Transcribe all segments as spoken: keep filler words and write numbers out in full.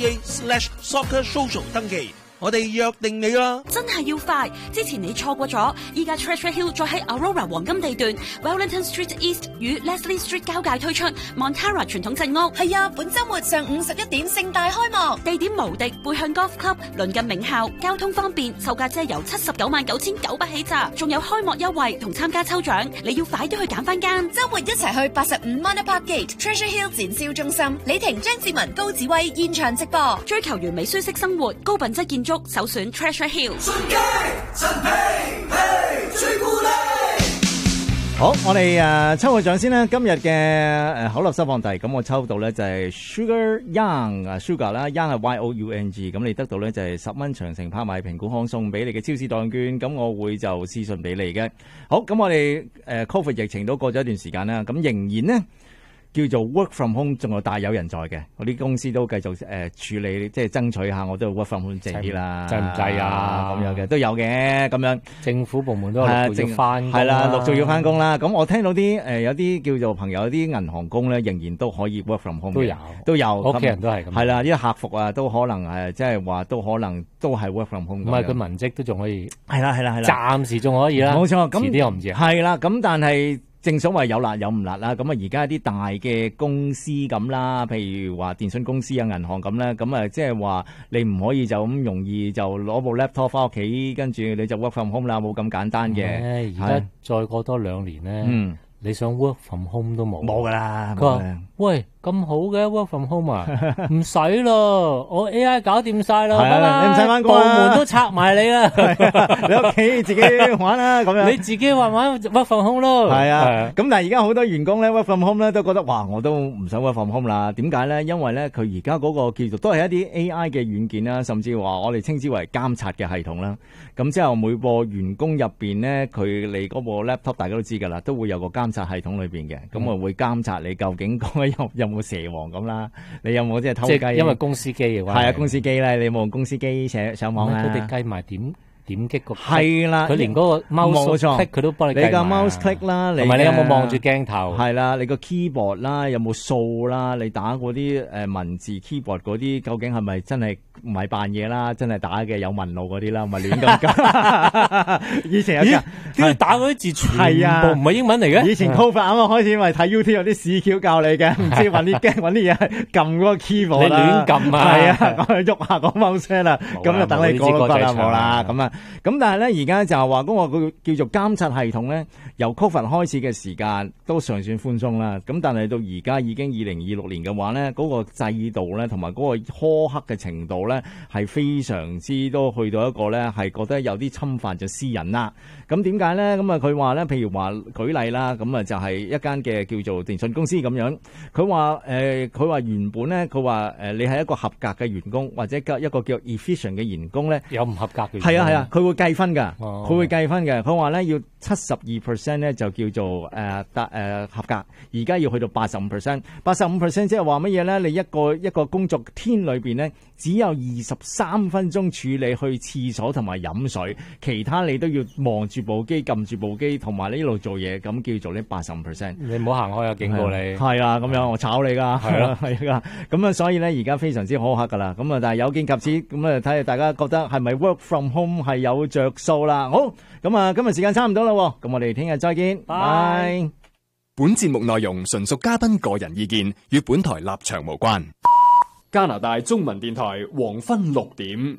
slash soccer social 登記。我哋約定你啦！ 真係要快，之前你錯過咗，依家 Treasure Hill 再喺 Aurora 黃金地段 Wellington Street East 與 Leslie Street 交界推出 Montara 傳統鎮屋。 係啊，本週末上午十一點盛大開幕， 地點無敵，背向 Golf Club， 鄰近名校，交通方便，售價只係由七十九萬九千九百起咋，仲有開幕優惠同參加抽獎，你要快啲去揀翻間。 週末一齊去八十五 Manor Park Gate Treasure Hill 展銷中心，李婷、張志文、高子威現場直播， 追求完美舒適生活，高品質建築。首選 Treasure Hill。 順機陳皮皮最鼓勵。 好，我哋誒抽個獎先啦。今日嘅誒口立收放題，咁我抽到咧就係 Sugar Young 啊 ，Sugar 啦 ，Young 係 Y O U N G， 咁你得到咧就係十蚊長城拍賣評估行送俾你嘅超市代用券，咁我會就私信俾你嘅。好，咁我哋誒 Covid 疫情都過咗一段時間啦，咁仍然呢。叫做 work from home 仲有大有人在嘅，我啲公司都繼續誒、呃、處理，即係爭取下，我都 work from home 正啲啦， 制唔制啊？ 咁樣嘅都有嘅，咁樣政府部門都陸續要翻工，係啦， 陸續要翻工啦。咁我聽到啲誒、呃、有啲叫做朋友，有啲銀行工咧，仍然都可以 work from home， 都有都有，屋企人都係咁，係啦，啲客服啊都可能誒，即係話都可能都係 work from home。唔係佢文職都仲可以， 係啦係啦係啦， 暫時仲可以啦，冇錯。咁遲啲我唔知， 係啦，咁但係。正所謂有辣有唔辣啦，咁啊而家啲大嘅公司咁啦，譬如話電信公司啊、銀行咁咧，咁啊即係話你唔可以就咁容易就攞部 laptop 翻屋企，跟住你就 work from home 啦，冇咁簡單嘅。 而家再過多兩年咧，嗯，你想 work from home 都冇， 冇噶啦。 佢話：喂，咁好嘅 work from home 啊，唔使咯，我 A I 搞掂晒啦， 係啊，你唔使翻工， 部門都拆埋你啦， 你屋企自己玩啦，咁樣你自己玩玩 work from home 咯。 係啊，咁但係而家好多員工咧 work from home 咧都覺得哇，我都唔想 work from home 啦。點解咧？因為咧佢而家嗰個叫做都係一啲 A I 嘅軟件啦，甚至話我哋稱之為監察嘅系統啦。咁之後每個員工入邊咧，佢你嗰部 laptop 大家都知㗎啦，都會有個監察系統裏邊嘅，咁啊會監察你究竟嗰有有冇蛇王咁啦，你有冇即係偷雞？ 即係因為公司機嘅話， 係啊，公司機咧，你有冇用公司機上上網啊？ 佢哋計埋點點擊個係啦， 佢連嗰個 mouse click 佢都幫你計埋。 你個 mouse click 啦， 同埋你有冇望住鏡頭？ 係啦，你個 keyboard 啦，有冇掃啦？你打嗰啲誒文字 keyboard 嗰啲，究竟係咪真係唔係扮嘢啦？真係打嘅有紋路嗰啲啦，唔係亂咁加。以前有跟住打嗰啲字全部唔係英文嚟嘅。 以前 Covid 啱啱開始咪睇 YouTube 有啲屎橋教你嘅，唔知揾啲驚揾啲嘢撳嗰個 keyboard 你亂撳啊！ 係啊，我喐下個 mouse 啦，咁就等你過咗啦，冇啦，咁啊。咁但係咧，而家就係話嗰個叫做監察系統咧，由 Covid 開始嘅時間都尚算寬鬆啦。咁但係到而家已經二零二六年嘅話咧，嗰個制度咧同埋嗰個苛刻嘅程度咧，係非常之都去到一個咧係覺得有啲侵犯咗私隱啦。咁點解咧？咁啊佢話咧，譬如話舉例啦，咁啊就係一間嘅叫做電信公司咁樣。佢話誒，佢話原本咧，佢話誒你係一個合格嘅員工或者一個叫 efficient 嘅員工咧， 有唔合格嘅員工。 係啊係啊，佢會計分㗎，佢、哦、會計分嘅。佢話咧要七十二 percent 咧就叫做誒達誒合格，而家要去到八十五 percent， 八十五 percent 即係話乜嘢咧？你一個一個工作天裏邊咧，只有二十三分鐘處理去廁所同埋飲水，其他你都要望住部機、撳住部機同埋呢度做嘢，咁叫做呢八十五 percent。 你唔好行開啊！警告你。 係啊，咁樣我炒你㗎。係咯，係啊。咁啊，所以咧而家非常之苛刻㗎啦。咁啊，但係有見及此，咁啊睇下大家覺得係咪 work from home 係有着數啦？好，咁啊，今日時間差唔多啦，咁我哋聽日再見，拜拜。 本節目內容純屬嘉賓個人意見，與本台立場無關。 加拿大中文電台黃昏六點，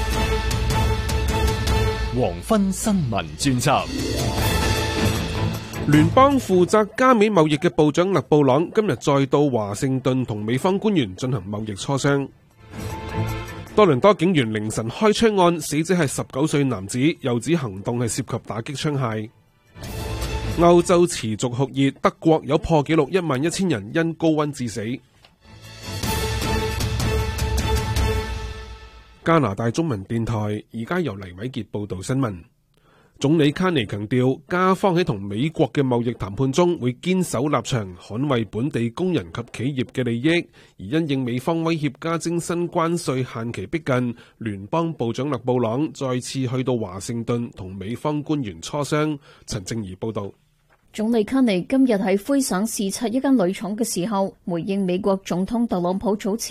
黃昏新聞專輯。 聯邦負責加美貿易嘅部長勒布朗今日再到華盛頓同美方官員進行貿易磋商。多倫多警員凌晨開槍案，死者係十九歲男子，又指行動係涉及打擊槍械。歐洲持續酷熱，德國有破紀錄一萬一千人因高溫致死。加拿大中文電台而家由黎偉傑報道新聞。總理卡尼強調，加方喺同美國嘅貿易談判中會堅守立場，捍衛本地工人及企業嘅利益。而因應美方威脅加徵新關稅限期逼近，聯邦部長勒布朗再次去到華盛頓同美方官員磋商。陳靜怡報道。 總理卡尼今日喺魁省視察一間鋁廠嘅時候，回應美國總統特朗普早前